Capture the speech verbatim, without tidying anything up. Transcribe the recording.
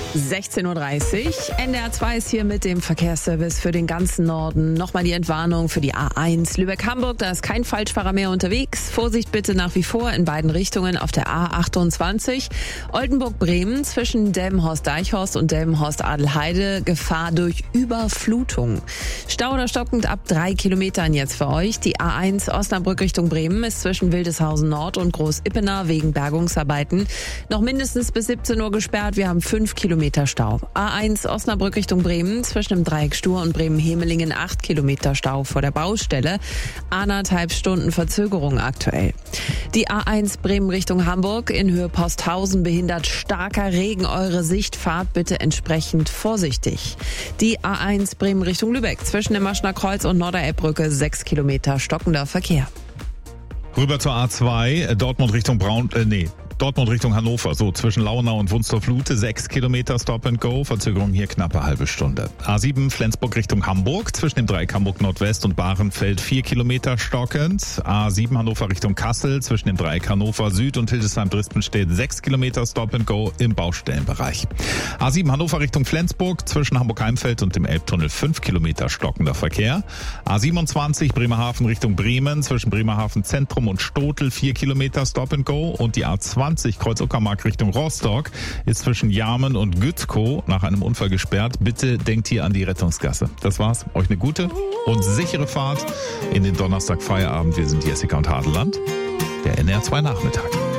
sechzehn Uhr dreißig. N D R zwei ist hier mit dem Verkehrsservice für den ganzen Norden. Nochmal die Entwarnung für die A eins Lübeck-Hamburg. Da ist kein Falschfahrer mehr unterwegs. Vorsicht bitte nach wie vor in beiden Richtungen auf der A achtundzwanzig. Oldenburg-Bremen zwischen Delmenhorst-Deichhorst und Delmenhorst-Adelheide. Gefahr durch Überflutung. Stau oder stockend ab drei Kilometern jetzt für euch. Die A eins Osnabrück Richtung Bremen ist zwischen Wildeshausen Nord und Groß-Ippener wegen Bergungsarbeiten noch mindestens bis siebzehn Uhr gesperrt. Wir haben fünf Kilometer Stau. A eins Osnabrück Richtung Bremen zwischen dem Dreieck Stur und Bremen-Hemelingen acht Kilometer Stau vor der Baustelle. Anderthalb Stunden Verzögerung aktuell. Die A eins Bremen Richtung Hamburg in Höhe Posthausen behindert starker Regen eure Sicht. Fahrt bitte entsprechend vorsichtig. Die A eins Bremen Richtung Lübeck zwischen dem Maschner Kreuz und Norderelbbrücke sechs Kilometer stockender Verkehr. Rüber zur A zwei, Dortmund Richtung Braun, äh, nee. Dortmund Richtung Hannover, so zwischen Launau und Wunstorf-Lute, sechs Kilometer Stop and Go, Verzögerung hier knappe halbe Stunde. A sieben Flensburg Richtung Hamburg, zwischen dem Dreieck Hamburg Nordwest und Bahrenfeld vier Kilometer stockend. A sieben Hannover Richtung Kassel, zwischen dem Dreieck Hannover Süd und Hildesheim-Drispenstedt sechs Kilometer Stop and Go im Baustellenbereich. A sieben Hannover Richtung Flensburg, zwischen Hamburg-Heimfeld und dem Elbtunnel fünf Kilometer stockender Verkehr. A siebenundzwanzig Bremerhaven Richtung Bremen, zwischen Bremerhaven Zentrum und Stotel vier Kilometer Stop and Go und die A zwanzig Kreuz-Uckermark Richtung Rostock ist zwischen Jarmen und Gützkow nach einem Unfall gesperrt. Bitte denkt hier an die Rettungsgasse. Das war's. Euch eine gute und sichere Fahrt in den Donnerstag Feierabend. Wir sind Jessica und Hadeland, der N D R zwei Nachmittag.